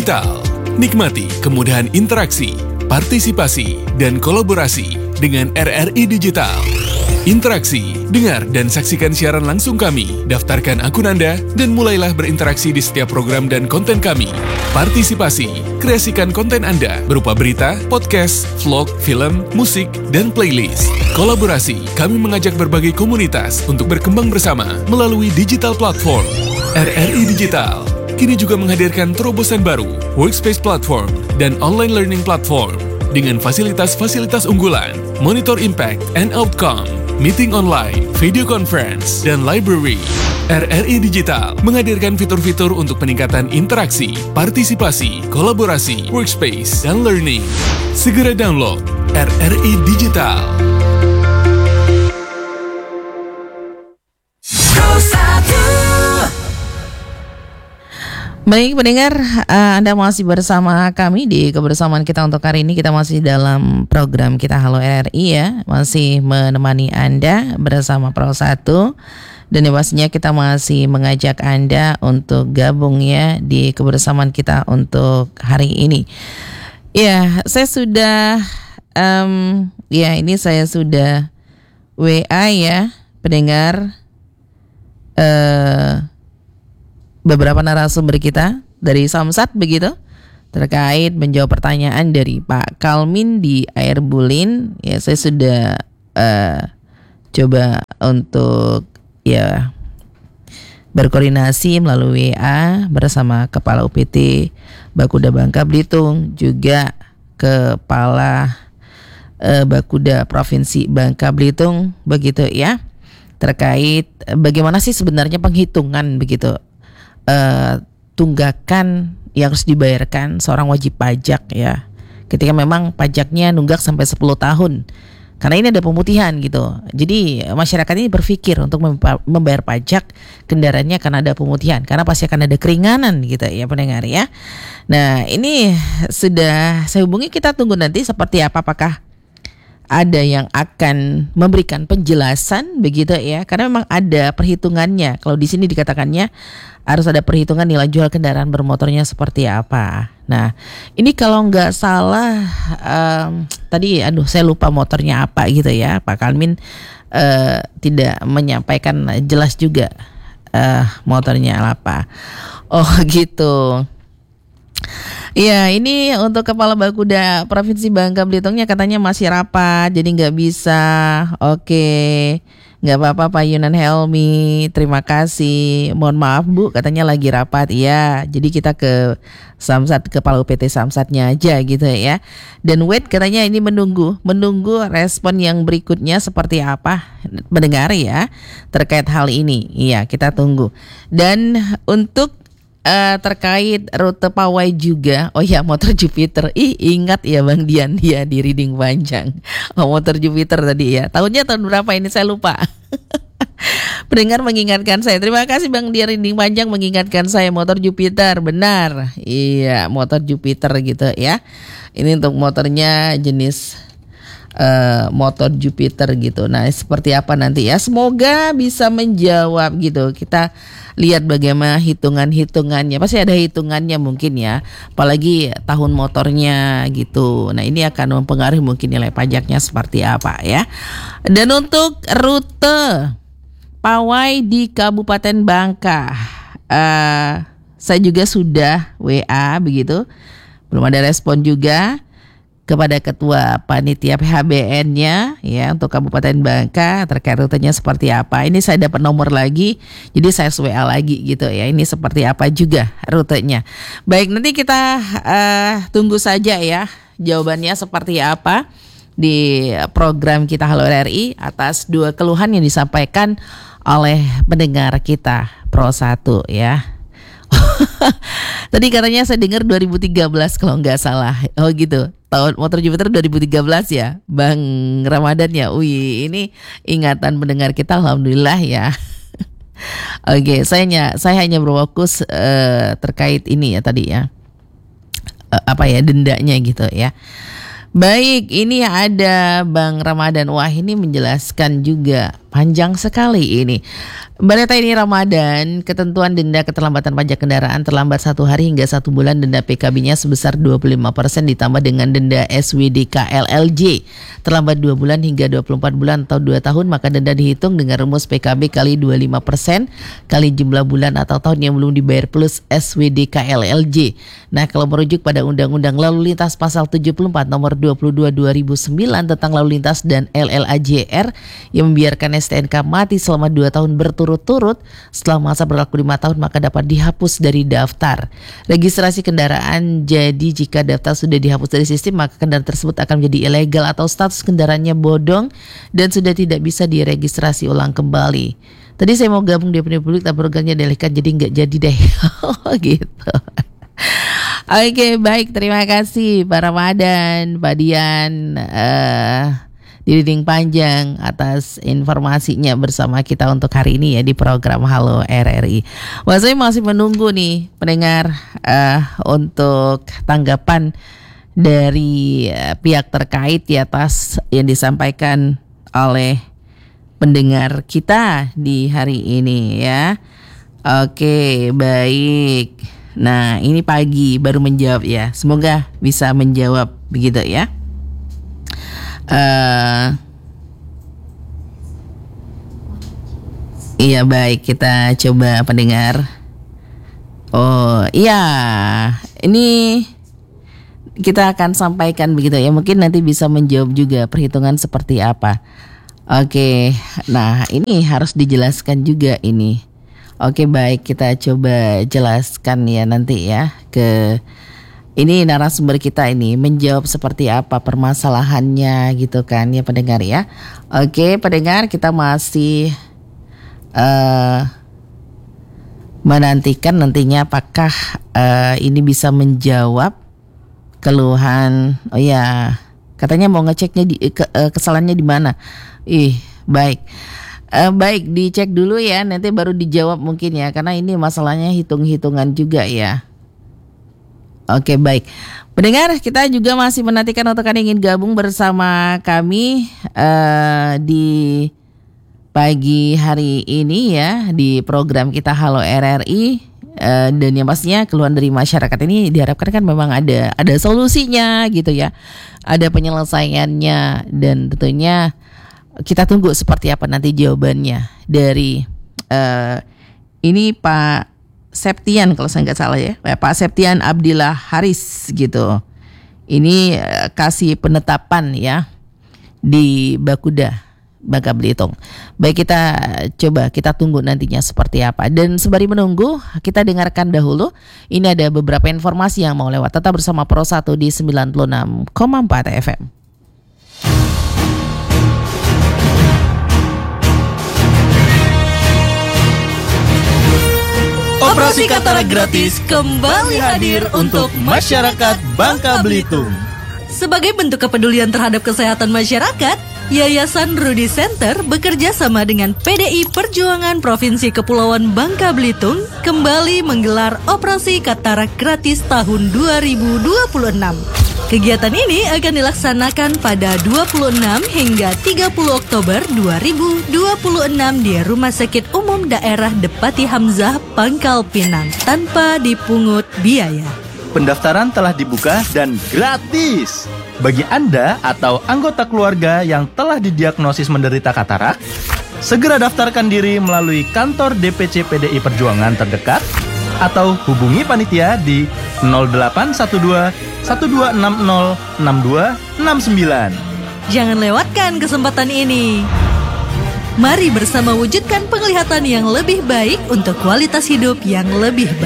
Digital. Nikmati kemudahan interaksi, partisipasi, dan kolaborasi dengan RRI Digital. Interaksi, dengar dan saksikan siaran langsung kami, daftarkan akun Anda, dan mulailah berinteraksi di setiap program dan konten kami. Partisipasi, kreasikan konten Anda berupa berita, podcast, vlog, film, musik, dan playlist. Kolaborasi, kami mengajak berbagai komunitas untuk berkembang bersama melalui digital platform. RRI Digital kini juga menghadirkan terobosan baru, workspace platform, dan online learning platform dengan fasilitas-fasilitas unggulan, monitor impact and outcome, meeting online, video conference, dan library. RRI Digital menghadirkan fitur-fitur untuk peningkatan interaksi, partisipasi, kolaborasi, workspace, dan learning. Segera download RRI Digital. Baik pendengar, Anda masih bersama kami di kebersamaan kita untuk hari ini. Kita masih dalam program kita Halo RRI ya, masih menemani Anda bersama Pro 1. Dan pastinya kita masih mengajak Anda untuk gabung ya di kebersamaan kita untuk hari ini. Ya, saya sudah saya sudah WA ya pendengar beberapa narasumber kita dari Samsat begitu terkait menjawab pertanyaan dari Pak Kalmin di Airbulin. Ya, saya sudah coba untuk ya berkoordinasi melalui WA bersama Kepala UPT Bakuda Bangka Belitung, juga Kepala Bakuda Provinsi Bangka Belitung begitu ya, terkait bagaimana sih sebenarnya penghitungan begitu tunggakan yang harus dibayarkan seorang wajib pajak ya, ketika memang pajaknya nunggak sampai 10 tahun. Karena ini ada pemutihan gitu. Jadi masyarakat ini berpikir untuk membayar pajak kendaraannya karena ada pemutihan, karena pasti akan ada keringanan gitu ya pendengar ya. Nah, ini sudah saya hubungi, kita tunggu nanti seperti apa, apakah ada yang akan memberikan penjelasan begitu ya, karena memang ada perhitungannya. Kalau di sini dikatakannya harus ada perhitungan nilai jual kendaraan bermotornya seperti apa. Nah, ini kalau nggak salah tadi saya lupa motornya apa gitu ya. Pak Kalmin tidak menyampaikan jelas juga motornya apa. Oh gitu. Iya, ini untuk Kepala Bakuda Provinsi Bangka Belitungnya katanya masih rapat, jadi nggak bisa. Oke, nggak apa-apa Pak Yunan Helmi, terima kasih. Mohon maaf Bu, katanya lagi rapat. Iya, jadi kita ke Samsat, Kepala UPT Samsatnya aja gitu ya. Dan wait, katanya ini menunggu respon yang berikutnya seperti apa mendengar ya terkait hal ini. Iya, kita tunggu. Dan untuk terkait rute pawai juga, oh ya motor Jupiter, ingat ya Bang Dian ya di Riding Panjang, motor Jupiter tadi ya, tahunnya tahun berapa ini saya lupa. Pendengar mengingatkan saya, terima kasih Bang Dian Riding Panjang mengingatkan saya motor Jupiter, benar, iya motor Jupiter gitu ya. Ini untuk motornya jenis motor Jupiter gitu. Nah, seperti apa nanti ya? Semoga bisa menjawab gitu. Kita lihat bagaimana hitungannya. Pasti ada hitungannya mungkin ya. Apalagi tahun motornya gitu. Nah, ini akan mempengaruhi mungkin nilai pajaknya seperti apa ya. Dan untuk rute pawai di Kabupaten Bangka, saya juga sudah WA begitu. Belum ada respon juga kepada Ketua Panitia PHBN-nya ya untuk Kabupaten Bangka terkait rutenya seperti apa. Ini saya dapat nomor lagi, jadi saya WA lagi gitu ya. Ini seperti apa juga rutenya. Baik, nanti kita tunggu saja ya jawabannya seperti apa di program kita Halo RRI atas 2 keluhan yang disampaikan oleh pendengar kita Pro 1 ya. Tadi katanya saya dengar 2013 kalau nggak salah. Oh gitu. Tahun motor Jupiter 2013 ya, Bang Ramadan ya. Wih, ini ingatan pendengar kita, alhamdulillah ya. Oke, saya hanya berfokus terkait ini ya tadi ya. Dendanya gitu ya. Baik, ini ada Bang Ramadan. Wah, ini menjelaskan juga panjang sekali ini. Mbak Neta, ini Ramadan, ketentuan denda keterlambatan pajak kendaraan terlambat 1 hari hingga 1 bulan, denda PKB-nya sebesar 25% ditambah dengan denda SWDK LLJ terlambat 2 bulan hingga 24 bulan atau 2 tahun, maka denda dihitung dengan rumus PKB kali 25% kali jumlah bulan atau tahun yang belum dibayar plus SWDK LLJ. Nah, kalau merujuk pada Undang-Undang Lalu Lintas Pasal 74 nomor 22 2009 tentang lalu lintas dan LLAJR yang membiarkan STNK mati selama 2 tahun berturut-turut setelah masa berlaku 5 tahun, maka dapat dihapus dari daftar registrasi kendaraan. Jadi jika daftar sudah dihapus dari sistem, maka kendaraan tersebut akan menjadi ilegal atau status kendaraannya bodong dan sudah tidak bisa diregistrasi ulang kembali. Tadi saya mau gabung di opini publik, tapi programnya dialihkan jadi nggak jadi deh. Gitu. Oke, baik, terima kasih Pak Ramadan, Pak Dian, di Dinding Panjang atas informasinya bersama kita untuk hari ini ya di program Halo RRI. Wah, saya masih menunggu nih pendengar untuk tanggapan dari pihak terkait di atas yang disampaikan oleh pendengar kita di hari ini ya. Oke, baik. Nah, ini pagi baru menjawab ya. Semoga bisa menjawab begitu ya. Iya, baik, kita coba pendengar. Oh iya, ini kita akan sampaikan begitu ya. Mungkin nanti bisa menjawab juga perhitungan seperti apa. Oke, nah ini harus dijelaskan juga ini. Oke, baik, kita coba jelaskan ya nanti ya ke ini narasumber kita ini menjawab seperti apa permasalahannya gitu kan ya pendengar ya. Oke, pendengar, kita masih menantikan nantinya apakah ini bisa menjawab keluhan. Oh ya, katanya mau ngeceknya kesalahannya di mana. Baik. Baik, dicek dulu ya, nanti baru dijawab mungkin ya, karena ini masalahnya hitung-hitungan juga ya. Oke, baik. Pendengar, kita juga masih menantikan untuk Anda ingin gabung bersama kami di pagi hari ini ya, di program kita Halo RRI. Dan yang pastinya keluhan dari masyarakat ini diharapkan kan memang ada solusinya gitu ya, ada penyelesaiannya, dan tentunya kita tunggu seperti apa nanti jawabannya dari ini Pak Septian kalau saya nggak salah ya, Pak Septian Abdillah Haris gitu. Ini kasih penetapan ya di Bakuda Bangka Belitung. Baik, kita tunggu nantinya seperti apa. Dan sembari menunggu, kita dengarkan dahulu. Ini ada beberapa informasi yang mau lewat. Tetap bersama Pro 1 di 96,4 FM. Operasi Katarak gratis kembali hadir untuk masyarakat Bangka Belitung. Sebagai bentuk kepedulian terhadap kesehatan masyarakat, Yayasan Rudi Center bekerja sama dengan PDI Perjuangan Provinsi Kepulauan Bangka Belitung kembali menggelar Operasi Katarak gratis tahun 2026. Kegiatan ini akan dilaksanakan pada 26 hingga 30 Oktober 2026 di Rumah Sakit Umum Daerah Depati Hamzah, Pangkal Pinang, tanpa dipungut biaya. Pendaftaran telah dibuka dan gratis. Bagi Anda atau anggota keluarga yang telah didiagnosis menderita katarak, segera daftarkan diri melalui kantor DPC PDI Perjuangan terdekat atau hubungi panitia di 0812 1260 6269. Jangan lewatkan kesempatan ini. Mari bersama wujudkan penglihatan yang lebih baik untuk kualitas hidup yang lebih baik.